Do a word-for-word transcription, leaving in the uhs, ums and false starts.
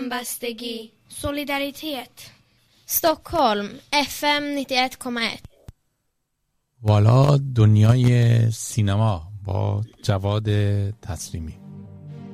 همبستگی، solidaritet. Stockholm اف ام nittioett komma ett. والا دنیای سینما با جواد تسلیمی.